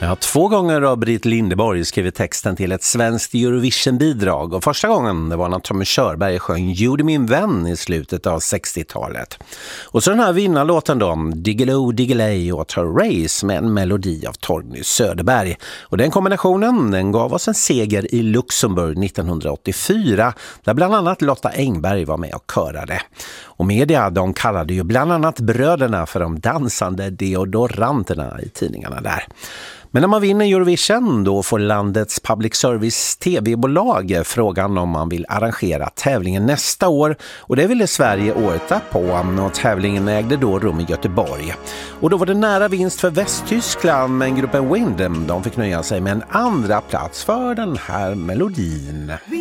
Ja, 2 gånger har Britt Lindeborg skrivit texten till ett svenskt Eurovision-bidrag. Och första gången det var när Tommy Körberg sjöng Judy min vän i slutet av 60-talet. Och så den här vinnarlåten då, Diggiloo Diggiley och Her Race med en melodi av Torgny Söderberg. Och den kombinationen den gav oss en seger i Luxemburg 1984 där bland annat Lotta Engberg var med och körade. Och media de kallade ju bland annat bröderna för de dansande deodoranterna i tidningarna där. Men när man vinner Eurovision då får landets public service tv-bolag frågan om man vill arrangera tävlingen nästa år. Och det ville Sverige året därpå och tävlingen ägde då rum i Göteborg. Och då var det nära vinst för Västtyskland men gruppen Windem de fick nöja sig med en andra plats för den här melodin.